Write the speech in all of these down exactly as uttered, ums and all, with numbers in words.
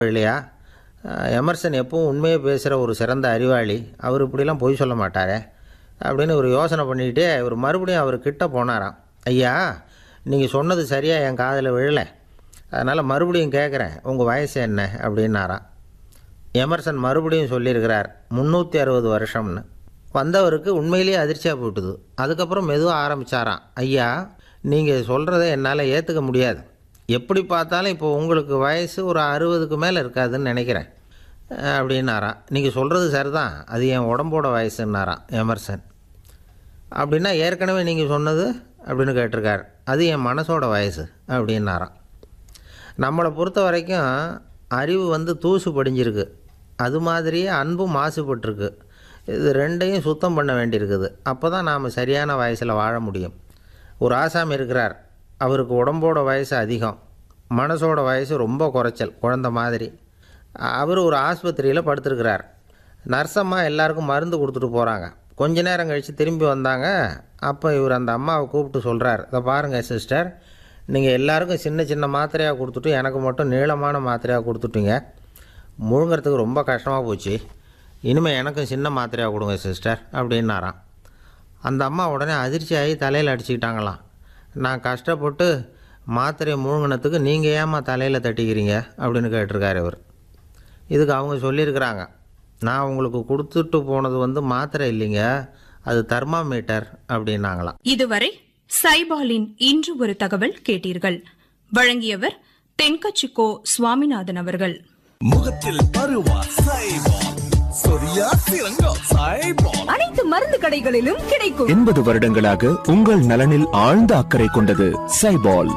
இல்லையா? எமர்சன் எப்பவும் உண்மையை பேசுகிற ஒரு சிறந்த அறிவாளி, அவர் இப்படிலாம் பொய் சொல்ல மாட்டாரே அப்படின்னு ஒரு யோசனை பண்ணிக்கிட்டே இவர் மறுபடியும் அவர் கிட்ட போனாராம். ஐயா, நீங்கள் சொன்னது சரியாக என் காதில் விழலை, அதனால் மறுபடியும் கேட்குறேன், உங்கள் வயசு என்ன அப்படின்னாராம். எமர்சன் மறுபடியும் சொல்லியிருக்கிறார், முந்நூற்றி அறுபது வருஷம்னு. வந்தவருக்கு உண்மையிலேயே அதிர்ச்சியாக போட்டுது. அதுக்கப்புறம் மெதுவாக ஆரம்பித்தாராம். ஐயா, நீங்கள் சொல்கிறத என்னால் ஏற்றுக்க முடியாது. எப்படி பார்த்தாலும் இப்போ உங்களுக்கு வயசு ஒரு அறுபதுக்கு மேலே இருக்காதுன்னு நினைக்கிறேன் அப்படின்னாராம். நீங்கள் சொல்கிறது சரிதான், அது என் உடம்போட வயசுன்னாராம் எமர்சன். அப்படின்னா ஏற்கனவே நீங்கள் சொன்னது அப்படின்னு கேட்டிருக்கார், அது என் மனசோட வயசு அப்படின்னாராம். நம்மளை பொறுத்த வரைக்கும் அறிவு வந்து தூசு படிஞ்சிருக்கு, அது மாதிரியே அன்பும் மாசுபட்டிருக்கு. இது ரெண்டையும் சுத்தம் பண்ண வேண்டியிருக்குது. அப்போ தான் நாம் சரியான வயசில் வாழ முடியும். ஒரு ஆசாமி இருக்கிறார், அவருக்கு உடம்போட வயசு அதிகம், மனசோட வயசு ரொம்ப குறைச்சல், குழந்த மாதிரி. அவர் ஒரு ஆஸ்பத்திரியில் படுத்துருக்கிறார். நர்ஸம்மா எல்லாருக்கும் மருந்து கொடுத்துட்டு போகிறாங்க. கொஞ்ச நேரம் கழித்து திரும்பி வந்தாங்க. அப்போ இவர் அந்த அம்மாவை கூப்பிட்டு சொல்கிறார், இதை பாருங்கள் சிஸ்டர், நீங்கள் எல்லாருக்கும் சின்ன சின்ன மாத்திரையாக கொடுத்துட்டு எனக்கு மட்டும் நீளமான மாத்திரையாக கொடுத்துட்டீங்க. முழுங்கிறதுக்கு ரொம்ப கஷ்டமாக போச்சு. இனிமேல் எனக்கும் சின்ன மாத்திரையாக கொடுங்க சிஸ்டர் அப்படின்னாராம். அந்த அம்மா உடனே அதிர்ச்சியாகி தலையில் அடிச்சுக்கிட்டாங்களாம். நான் கஷ்டப்பட்டு மாத்திரையை முழுங்கினத்துக்கு நீங்கள் ஏமா தலையில் தட்டிக்கிறீங்க அப்படின்னு கேட்டிருக்காரு இவர். இதுக்கு அவங்க சொல்லியிருக்கிறாங்க, நான் உங்களுக்கு கொடுத்துட்டு போனது வந்து மாத்திரை இல்லைங்க, அது தெர்மாமீட்டர் அப்படின்னாங்களாம். இதுவரை சைபாலின் இன்று ஒரு தகவல் கேட்டீர்கள். வழங்கியவர் தென்கச்சிக்கோ சுவாமிநாதன் அவர்கள். முகத்தில் பருவா சைபால், சொரியா சிறங்கா சைபால். அனைத்து மருந்து கடைகளிலும் கிடைக்கும். எண்பது வருடங்களாக உங்கள் நலனில் ஆழ்ந்த அக்கறை கொண்டது சைபால்.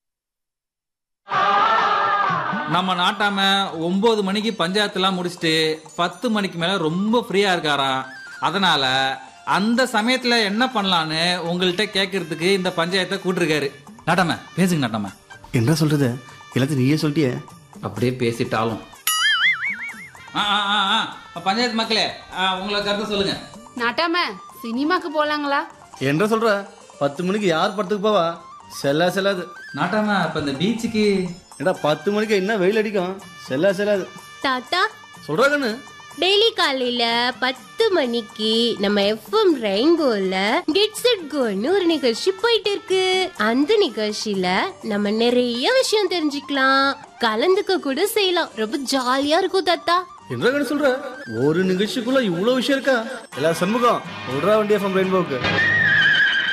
நம்ம நாட்டாம ஒன்பது மணிக்கு பஞ்சாயத்துலாம் முடிச்சுட்டு பத்து மணிக்கு மேல ரொம்ப ஃப்ரீயா இருக்காராம். அதனால அந்த சமயத்துல என்ன பண்ணலான்னு உங்கள்கிட்ட கேட்கறதுக்கு இந்த பஞ்சாயத்தை கூட்டிருக்காரு. நாட்டாம பேசுங்க. நாட்டாம என்ன சொல்றது, எல்லாத்தையும் நீயே சொல்லிட்டியே. அப்படியே பேசிட்டாலும் பஞ்சாயத்து மக்களே, உங்களை கருத்து சொல்லுங்க. நாட்டாம சினிமாக்கு போலாங்களா? என்ன சொல்ற, பத்து மணிக்கு யார் படத்துக்கு போவா? செல்லா செல்லாது. நாட்டாம அப்ப இந்த பீச்சுக்கு ஏடா பத்து மணிக்கு என்ன வெயில் அடிக்கும், செல்லா செல்லாது. தாத்தா சொல்றா கண்ணு, டெய்லி காலையில பத்து மணிக்கு நம்ம எஃப்எம் ரெயின்போல கெட்ஸ் இட் கோன்னு ஒரு நிகழ்ச்சி போயிட்டு இருக்கு. அந்த நிகழ்ச்சியில நம்ம நிறைய விஷயம் தெரிஞ்சுக்கலாம், கலந்துக்க கூட செய்யலாம். ரொம்ப ஜாலியா இருக்கும் தாத்தா. என்ன கண்ணு சொல்ற, ஒரு நிகழ்ச்சிக்குள்ள இவ்வளவு விஷயம் இருக்கா? எல்லா சண்முகம் சொல்றா வண்டி எஃப்எம் ரெயின்போக்கு.